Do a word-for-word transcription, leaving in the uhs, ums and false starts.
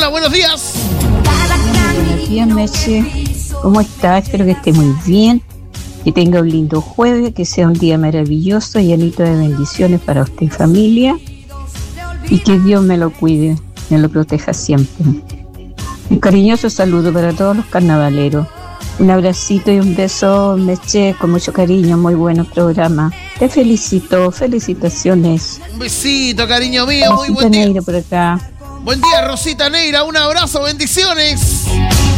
Hola, buenos días. Buenos días, Meche. ¿Cómo está? Espero que esté muy bien, que tenga un lindo jueves, que sea un día maravilloso, llenito de bendiciones para usted y familia, y que Dios me lo cuide, me lo proteja siempre. Un cariñoso saludo para todos los carnavaleros. Un abracito y un beso, Meche, con mucho cariño, muy bueno programa. Te felicito, felicitaciones. Un besito, cariño mío, muy Rosita buen día. Neira por acá. Buen día, Rosita Neira, un abrazo, bendiciones.